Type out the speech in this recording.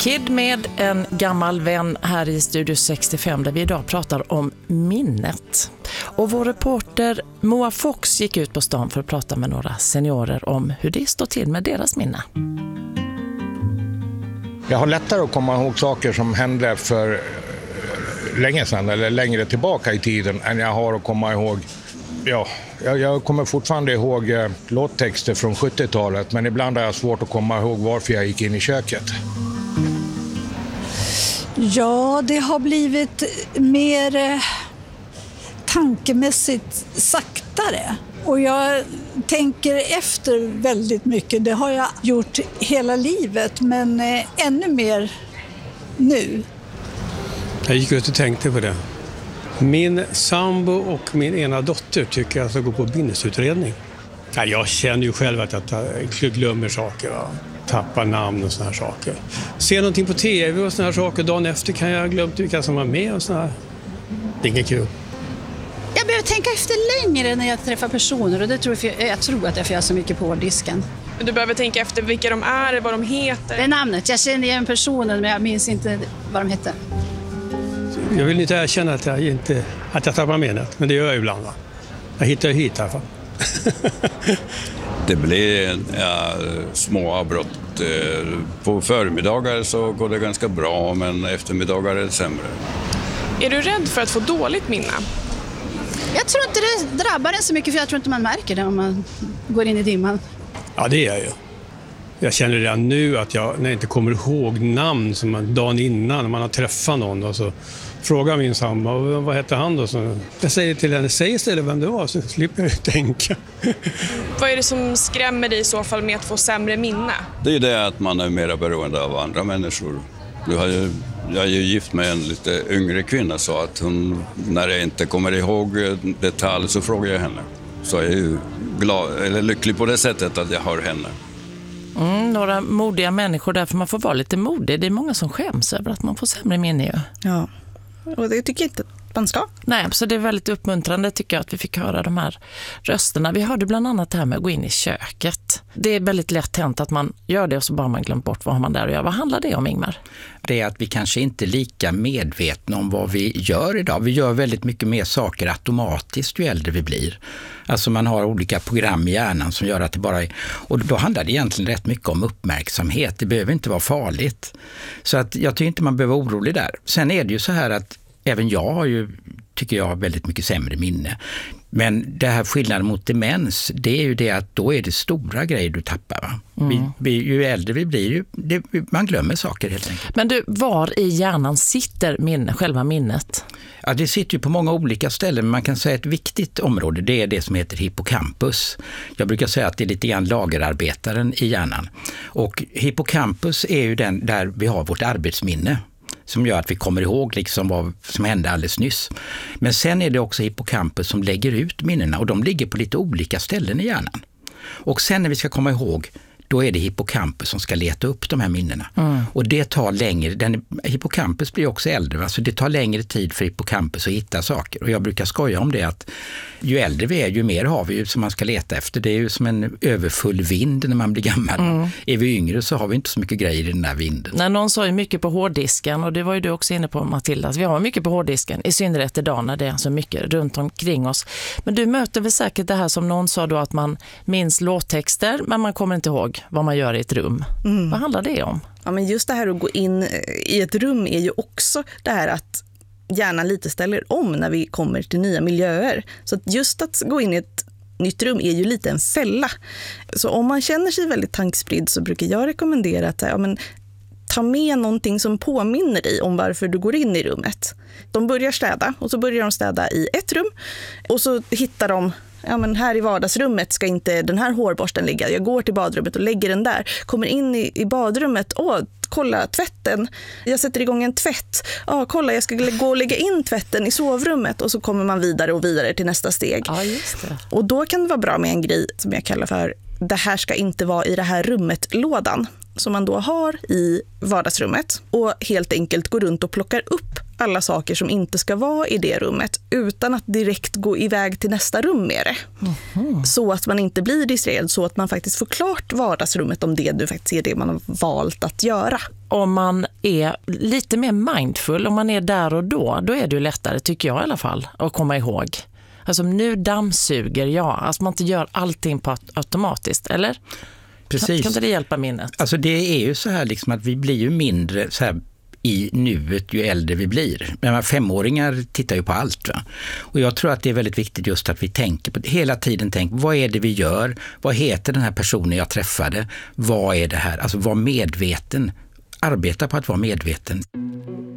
Kid med en gammal vän här i Studio 65 där vi idag pratar om minnet. Och vår reporter Moa Fox gick ut på stan för att prata med några seniorer om hur det står till med deras minne. Jag har lättare att komma ihåg saker som hände för länge sedan eller längre tillbaka i tiden än jag har att komma ihåg. Ja, jag kommer fortfarande ihåg låttexter från 70-talet, men ibland har jag svårt att komma ihåg varför jag gick in i köket. Ja, det har blivit mer tankemässigt saktare. Och jag tänker efter väldigt mycket. Det har jag gjort hela livet, men ännu mer nu. Jag gick ut och tänkte på det. Min sambo och min ena dotter tycker jag ska gå på minnesutredning. Ja, jag känner ju själv att jag glömmer saker, va? Tappar namn och såna här saker. Ser någonting på tv och såna här saker, dagen efter kan jag glömma vilka som var med och såna här. Det är inget kul. Jag behöver tänka efter längre när jag träffar personer, och det tror jag tror att jag får så mycket på disken. Du behöver tänka efter vilka de är, vad de heter. Det är namnet. Jag känner igen personen, men jag minns inte vad de heter. Jag vill inte erkänna att jag tappar minnet, men det gör jag ibland. Va? Jag hittar hit i alla fall. Det blir små avbrott. På förmiddagar så går det ganska bra, men eftermiddagar är det sämre. Är du rädd för att få dåligt minne? Jag tror inte det drabbar en så mycket, för jag tror inte man märker det om man går in i dimman. Ja, det är jag ju. Jag känner redan nu att när jag inte kommer ihåg namn som man dagen innan när man har träffat någon, och så frågar min sambo, vad heter han då? Så jag säger till henne, säg istället vem det var, så slipper jag tänka. Vad är det som skrämmer dig i så fall med att få sämre minne? Det är det att man är mer beroende av andra människor. Jag är ju gift med en lite yngre kvinna, så att hon, när jag inte kommer ihåg detalj så frågar jag henne. Så jag är ju lycklig på det sättet att jag har henne. Några modiga människor, därför man får vara lite modig. Det är många som skäms över att man får sämre minne ju. Ja, och det tycker jag inte man ska. Nej, så det är väldigt uppmuntrande tycker jag att vi fick höra de här rösterna. Vi hörde bland annat det här med att gå in i köket. Det är väldigt lätt hänt att man gör det och så bara man glömt bort vad har man där att göra. Vad handlar det om, Ingmar? Det är att vi kanske inte är lika medvetna om vad vi gör idag. Vi gör väldigt mycket mer saker automatiskt ju äldre vi blir. Alltså man har olika program i hjärnan som gör att det bara är... Och då handlar det egentligen rätt mycket om uppmärksamhet. Det behöver inte vara farligt. Så att jag tycker inte man behöver vara orolig där. Sen är det ju så här att även jag har ju, tycker jag, väldigt mycket sämre minne. Men det här skillnaden mot demens, det är ju det att då är det stora grejer du tappar. Va? Ju äldre vi blir, man glömmer saker helt enkelt. Men du, var i hjärnan sitter själva minnet? Ja, det sitter ju på många olika ställen, men man kan säga att ett viktigt område, det är det som heter hippocampus. Jag brukar säga att det är lite grann lagerarbetaren i hjärnan. Och hippocampus är ju den där vi har vårt arbetsminne, som gör att vi kommer ihåg liksom vad som hände alldeles nyss. Men sen är det också hippocampus som lägger ut minnena, och de ligger på lite olika ställen i hjärnan. Och sen när vi ska komma ihåg, då är det hippocampus som ska leta upp de här minnena. Och det tar längre, hippocampus blir också äldre, va? Så det tar längre tid för hippocampus att hitta saker. Och jag brukar skoja om det att ju äldre vi är, ju mer har vi ju som man ska leta efter. Det är ju som en överfull vind när man blir gammal. Är vi yngre så har vi inte så mycket grejer i den där vinden. När någon sa ju mycket på hårddisken, och det var ju du också inne på, Matilda, vi har mycket på hårddisken, i synnerhet idag när det är så mycket runt omkring oss. Men du möter väl säkert det här som någon sa då, att man minns låttexter men man kommer inte ihåg vad man gör i ett rum. Vad handlar det om? Ja, men just det här att gå in i ett rum är ju också det här att hjärnan lite ställer om när vi kommer till nya miljöer. Så att just att gå in i ett nytt rum är ju lite en fälla. Så om man känner sig väldigt tankspridd så brukar jag rekommendera att ta med någonting som påminner dig om varför du går in i rummet. De börjar städa, och så börjar de städa i ett rum, och så hittar de, men här i vardagsrummet ska inte den här hårborsten ligga. Jag går till badrummet och lägger den där. Kommer in i badrummet. Kolla tvätten. Jag sätter igång en tvätt. Kolla, jag ska gå och lägga in tvätten i sovrummet. Och så kommer man vidare och vidare till nästa steg. Ja, just det. Och då kan det vara bra med en grej som jag kallar för det här ska inte vara i det här rummet-lådan. Som man då har i vardagsrummet. Och helt enkelt går runt och plockar upp alla saker som inte ska vara i det rummet utan att direkt gå iväg till nästa rum med det. Så att man inte blir distraherad, så att man faktiskt får klart vardagsrummet om det du faktiskt är det man har valt att göra. Om man är lite mer mindful, om man är där och då är det ju lättare, tycker jag i alla fall, att komma ihåg. Alltså nu dammsuger jag, alltså man inte gör allting på automatiskt, eller? Precis. Kan inte det hjälpa minnet? Alltså det är ju så här liksom att vi blir ju mindre så här i nuet ju äldre vi blir. Men 5-åringar tittar ju på allt. Va? Och jag tror att det är väldigt viktigt just att vi tänker på hela tiden. Vad är det vi gör? Vad heter den här personen jag träffade? Vad är det här? Alltså var medveten. Arbeta på att vara medveten.